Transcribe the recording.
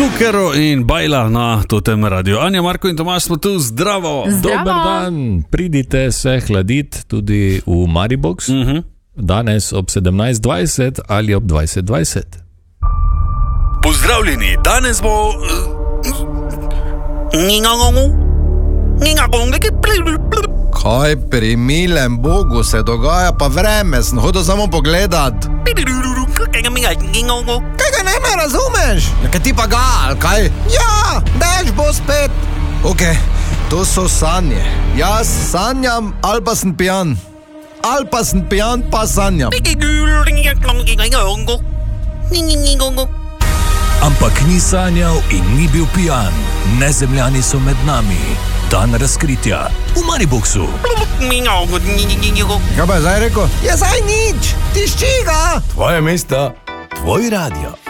Bukero in Bajla na Totem Radio. Anja, Marko in Tomaž smo tu, zdravo. Dober dan, pridite se hladiti tudi v Maribox, danes ob 17:20 ali ob 20:20. Pozdravljeni, danes bo... Kaj pri milem Bogu se dogaja, pa vreme, sem hodil samo pogledat. Kaj ga ne razumeš? Kaj ti pa ga, ali kaj? Ja, dež bo spet. Ok, to so sanje. Jaz sanjam, ali pa sem pijan. Ali pa sem pijan, pa sanjam. Ampak ni sanjal in ni bil pijan. Nezemljani so med nami. Dan razkritja v Mariboxu. Kaj pa je zdaj rekel? Je zdaj nič, tišči ga. Tvoje mesto, tvoj radio.